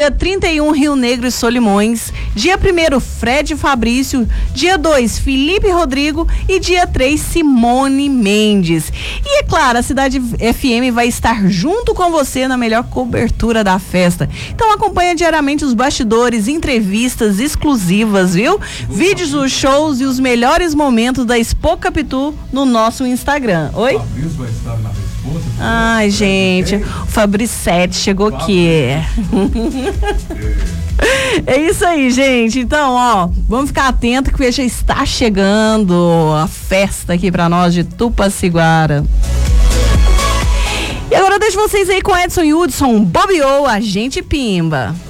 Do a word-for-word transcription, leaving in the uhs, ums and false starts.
Dia trinta e um, Rio Negro e Solimões. Dia primeiro, Fred Fabrício. Dia dois, Felipe Rodrigo. E dia três, Simone Mendes. E é claro, a Cidade F M vai estar junto com você na melhor cobertura da festa. Então acompanha diariamente os bastidores, entrevistas exclusivas, viu? Vídeos dos shows e os melhores momentos da Expo Capitu no nosso Instagram. Oi? O Fabrício vai estar na resposta. Ai, gente, o Fabricete chegou aqui. É isso aí, gente. Então, ó, vamos ficar atento que já está chegando a festa aqui pra nós de Tupaciguara. E agora eu deixo vocês aí com Edson Hudson, Bobiou, a gente pimba.